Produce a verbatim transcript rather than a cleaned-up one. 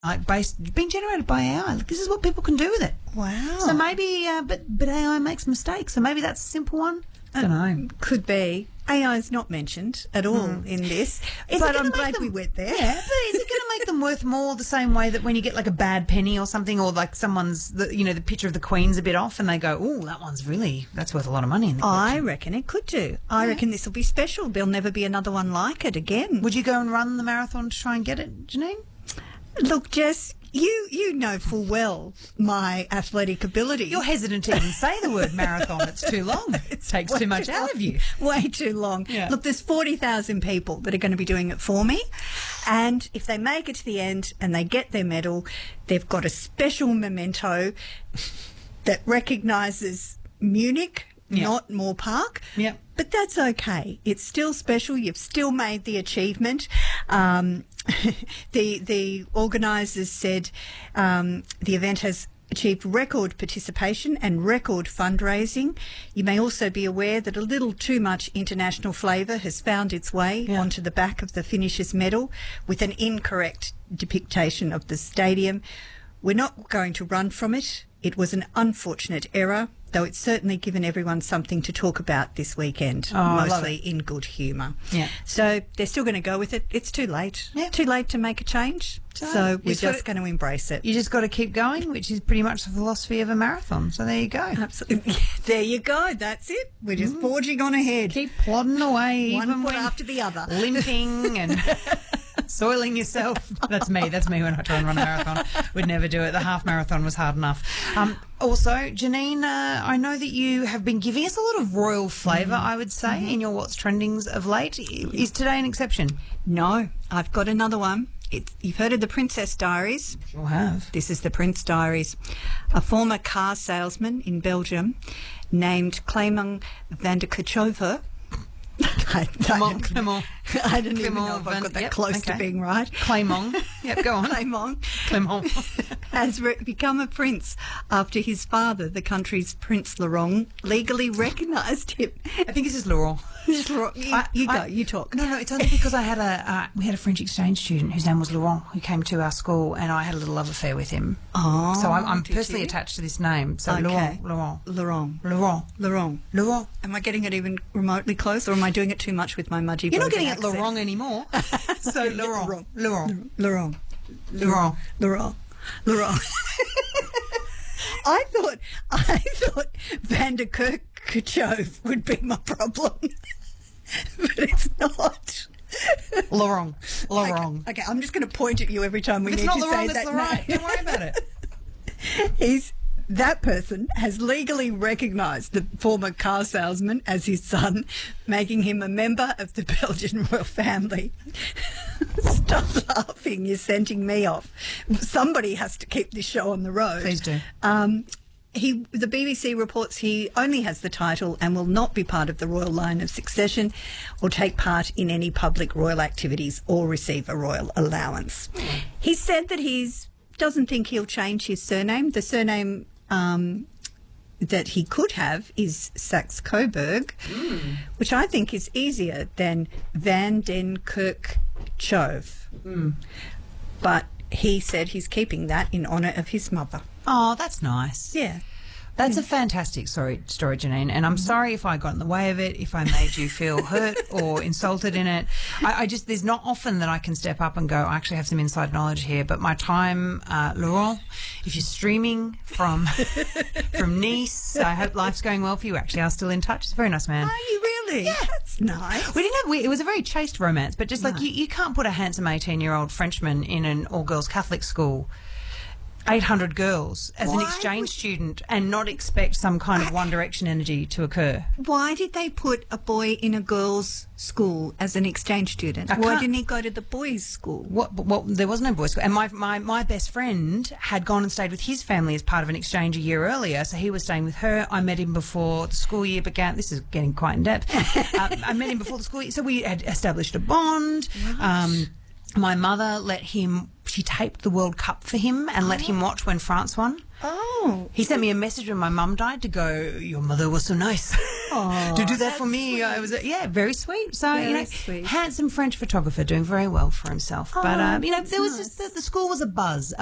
like based being generated by A I. Like, this is what people can do with it. Wow. So maybe, uh, but but A I makes mistakes. So maybe that's a simple one. I don't know. Could be. A I is not mentioned at all mm. in this, is but I'm make glad them, we went there. Yeah, but is it going to make them worth more the same way that when you get like a bad penny or something, or like someone's, the, you know, the picture of the Queen's a bit off and they go, oh, that one's really, that's worth a lot of money in the collection. I reckon it could do. I yeah. reckon this will be special. There'll never be another one like it again. Would you go and run the marathon to try and get it, Janine? Look, Jess, you you know full well my athletic ability. You're hesitant to even say the word marathon. It's too long. It takes too much too out long. of you. Way too long. Yeah. Look, there's forty thousand people that are going to be doing it for me. And if they make it to the end and they get their medal, they've got a special memento that recognises Munich, yeah. not Moore Park. Yep. But that's okay. It's still special. You've still made the achievement. Um, the the organisers said um, the event has achieved record participation and record fundraising. You may also be aware that a little too much international flavour has found its way yeah. onto the back of the finisher's medal with an incorrect depiction of the stadium. We're not going to run from it. It was an unfortunate error, though it's certainly given everyone something to talk about this weekend, oh, mostly in good humour. Yeah. So they're still going to go with it. It's too late. Yeah. Too late to make a change. So, so we're just, just going to embrace it. You just got to keep going, which is pretty much the philosophy of a marathon. So there you go. Absolutely. There you go. That's it. We're just mm. forging on ahead. Keep plodding away. One even foot when after the other. Limping and... soiling yourself. That's me. That's me when I try and run a marathon. Would never do it. The half marathon was hard enough. Um, also, Janine, uh, I know that you have been giving us a lot of royal flavour, mm-hmm. I would say, mm-hmm. in your What's Trendings of late. Is today an exception? No. I've got another one. It's, you've heard of the Princess Diaries? Sure have. This is the Prince Diaries. A former car salesman in Belgium named Clément van der Kerchove. I, come on, come on. I don't even know if I've got that yep, close okay. to being right. Clément. Yep, go on. Clément. Clément. Has re- become a prince after his father, the country's Prince Laurent, legally recognised him. I think this is Laurent. You, I, you go, I, you talk. No, no, it's only because I had a uh, we had a French exchange student whose name was Laurent who came to our school, and I had a little love affair with him. Oh, so I'm, I'm personally you? attached to this name. So okay. Laurent, Laurent, Laurent, Laurent, Laurent, Laurent. Am I getting it even remotely close, or am I doing it too much with my mudgy? You're not getting it accent? Laurent anymore. So Laurent, Laurent, Laurent, Laurent, Laurent, Laurent. I thought I thought Van der Kerchove would be my problem. But it's not. Laurent. Laurent. Okay, okay, I'm just going to point at you every time we if need it's to not Laurent, say that Laurent. name. Don't worry about it. He's that person has legally recognised the former car salesman as his son, making him a member of the Belgian royal family. Stop laughing, you're sending me off. Somebody has to keep this show on the road. Please do. Um, He, the B B C reports he only has the title and will not be part of the royal line of succession or take part in any public royal activities or receive a royal allowance. He said that he doesn't think he'll change his surname. The surname um, that he could have is Saxe-Coburg, mm. which I think is easier than Van den Kerchove. Mm. But he said he's keeping that in honour of his mother. Oh, that's nice. Yeah. That's a fantastic story, story, Janine, and I'm sorry if I got in the way of it, if I made you feel hurt or insulted in it. I, I just, there's not often that I can step up and go, I actually have some inside knowledge here, but my time, uh, Laurent, if you're streaming from from Nice, I hope life's going well for you. Actually, are still in touch. He's a very nice man. Are you really? Yeah. That's nice. We didn't have, we, it was a very chaste romance, but just like no. you, you can't put a handsome eighteen-year-old Frenchman in an all-girls Catholic school, eight hundred girls as Why an exchange would... student, and not expect some kind of One Direction energy to occur. Why did they put a boy in a girls' school as an exchange student? I Why can't... didn't he go to the boys' school? What? Well, there was no boys' school. And my, my, my best friend had gone and stayed with his family as part of an exchange a year earlier, so he was staying with her. I met him before the school year began. This is getting quite in-depth. uh, I met him before the school year, so we had established a bond. Right. Um, my mother let him... She taped the World Cup for him and oh. let him watch when France won. Oh. He sent me a message when my mum died to go, your mother was so nice. Oh, to do that for that's me. sweet. I was, yeah, very sweet. So, you Very know, sweet. handsome French photographer doing very well for himself. But, Oh, um, you know, that's there was nice. just, the, the school was a buzz,